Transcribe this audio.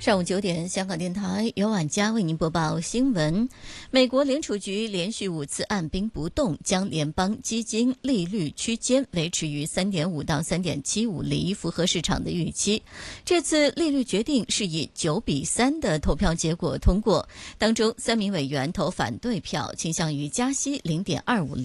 上午9点，香港电台由晚佳为您播报新闻。美国联储局连续5次按兵不动，将联邦基金利率区间维持于 3.5 到 3.75 厘，符合市场的预期。这次利率决定是以9-3的投票结果通过，当中3名委员投反对票，倾向于加息0.25厘。